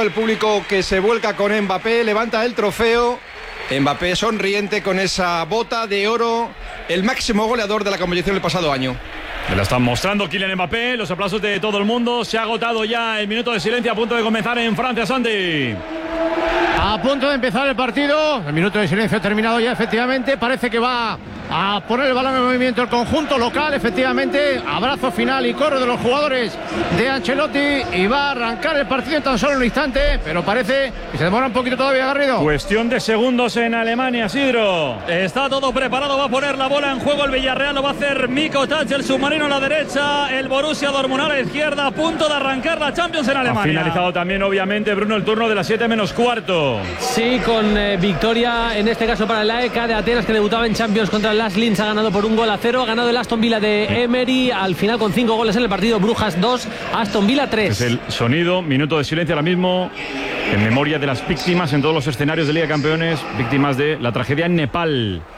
el público que se vuelca con Mbappé, levanta el trofeo. Mbappé sonriente con esa bota de oro, el máximo goleador de la competición el pasado año. Me lo están mostrando Kylian Mbappé, los aplausos de todo el mundo. Se ha agotado ya el minuto de silencio a punto de comenzar en Francia, Santi. A punto de empezar el partido, el minuto de silencio ha terminado ya, efectivamente. Parece que va a poner el balón en movimiento el conjunto local, efectivamente. Abrazo final y corro de los jugadores de Ancelotti y va a arrancar el partido en tan solo un instante, pero parece que se demora un poquito todavía, Garrido. Cuestión de segundos en Alemania, Sidro. Está todo preparado, va a poner la bola en juego el Villarreal, lo va a hacer Miko Touch, el submarino a la derecha, el Borussia Dortmund a la izquierda, a punto de arrancar la Champions en Alemania. Ha finalizado también, obviamente, Bruno, el turno de las 7 menos cuarto. Sí, con victoria en este caso para el AEK de Atenas, que debutaba en Champions contra el Las Linz, ha ganado por 1-0, ha ganado el Aston Villa de Emery, al final con 5 goles en el partido. Brujas 2, Aston Villa 3. Es el sonido, minuto de silencio ahora mismo, en memoria de las víctimas en todos los escenarios de Liga de Campeones, víctimas de la tragedia en Nepal.